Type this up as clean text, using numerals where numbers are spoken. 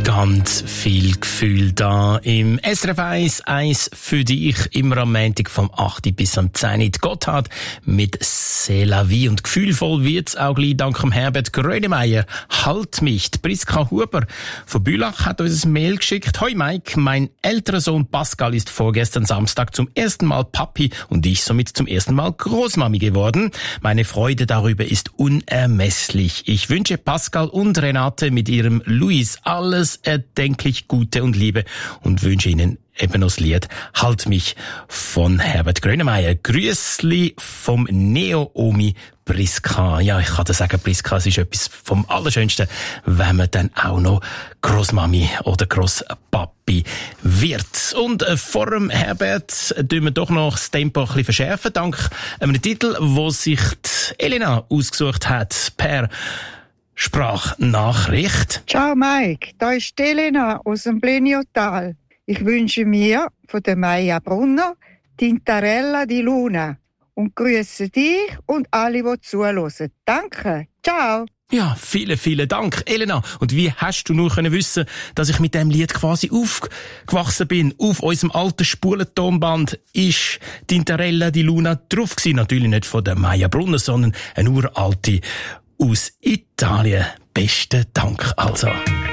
Ganz viel Gefühl da im SRF 1 für dich, immer am Montag vom 8. bis am 10. Gotthard mit C'est la vie. Und gefühlvoll wird's auch gleich dank dem Herbert Grönemeyer. Halt mich. Die Priska Huber von Bülach hat uns ein Mail geschickt. Hoi Mike, mein älterer Sohn Pascal ist vorgestern Samstag zum ersten Mal Papi und ich somit zum ersten Mal Großmami geworden. Meine Freude darüber ist unermesslich. Ich wünsche Pascal und Renate mit ihrem Luis alles erdenklich Gute und Liebe und wünsche Ihnen eben noch das Lied Halt mich von Herbert Grönemeyer. Grüßli vom Neo-Omi Priska. Ja, ich kann dir sagen, Priska, es ist etwas vom Allerschönsten, wenn man dann auch noch Großmami oder Großpapi wird. Und vor dem Herbert tun wir doch noch das Tempo ein bisschen verschärfen, dank einem Titel, wo sich die Elena ausgesucht hat, per Sprachnachricht. Ciao Mike, da ist Elena aus dem Bleniotal. Ich wünsche mir von der Maja Brunner Tintarella di Luna und grüße dich und alle, die zuhören. Danke, ciao. Ja, vielen Dank, Elena. Und wie hast du nur wissen, dass ich mit dem Lied quasi aufgewachsen bin? Auf unserem alten Spulentonband ist Tintarella di Luna drauf gewesen. Natürlich nicht von der Maja Brunner, sondern eine uralte aus Italien. Besten Dank also.